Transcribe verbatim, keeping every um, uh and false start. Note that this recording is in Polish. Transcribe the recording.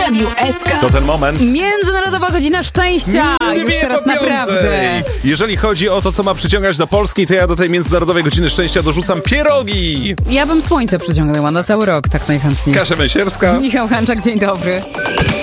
Radiu S K. To ten moment. Międzynarodowa godzina szczęścia. Nie Już bije teraz po piątej. naprawdę. Jeżeli chodzi o to, co ma przyciągać do Polski, to ja do tej międzynarodowej godziny szczęścia dorzucam pierogi. Ja bym słońce przyciągnęła na cały rok, tak najchętniej. Kasia Męsierska. Michał Hanczak, dzień dobry.